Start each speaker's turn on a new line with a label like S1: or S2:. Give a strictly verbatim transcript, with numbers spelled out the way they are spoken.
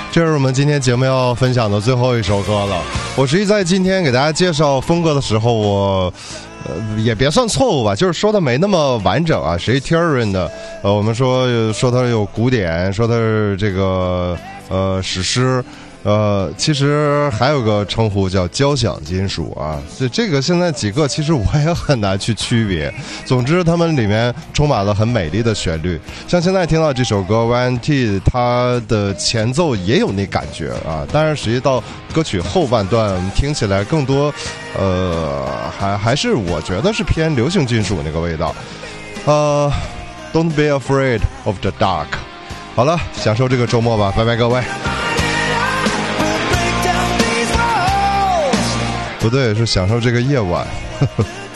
S1: 这是我们今天节目要分享的最后一首歌了。我实际在今天给大家介绍风格的时候，我呃也别算错误吧，就是说的没那么完整啊。谁 Tyrion 的？呃，我们说说它有古典，说它是这个呃史诗。呃，其实还有个称呼叫交响金属啊，这这个现在几个其实我也很难去区别。总之，它们里面充满了很美丽的旋律，像现在听到这首歌 Y N T， 它的前奏也有那感觉啊，但是实际到歌曲后半段听起来更多，呃，还还是我觉得是偏流行金属那个味道。呃 ，Don't be afraid of the dark。好了，享受这个周末吧，拜拜各位。不对，是享受这个夜晚。呵呵